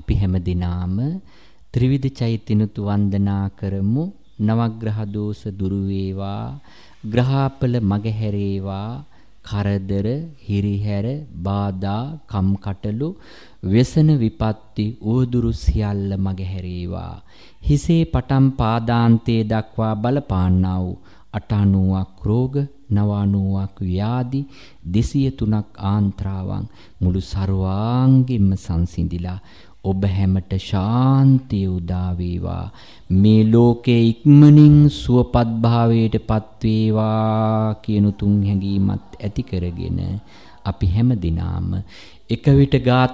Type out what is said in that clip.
අපි හැම දිනාම ත්‍රිවිධ චෛත්‍යනුත් වන්දනා කරමු. නවග්‍රහ දෝෂ දුරු වේවා, ග්‍රහපල මගහැරේවා, කරදර, හිරිහැර, බාධා, කම්කටොළු, व्यसन විපත්ති උවදුරු සියල්ල මගහැරේවා. හිසේ පටන් පාදාන්තයේ දක්වා බලපාන්නා වූ 90ක් රෝග, 90ක් ව්‍යාධි, 203ක් ආන්ත්‍රාවන් මුළු සර්වාංගෙම සංසිඳිලා ඔබ හැමට ශාන්තිය උදා වේවා. මේ ලෝකේ ඉක්මනින් සුවපත් භාවයට පත් වේවා කියන තුන් හැඟීමත් ඇති කරගෙන අපි හැම දිනාම එක විට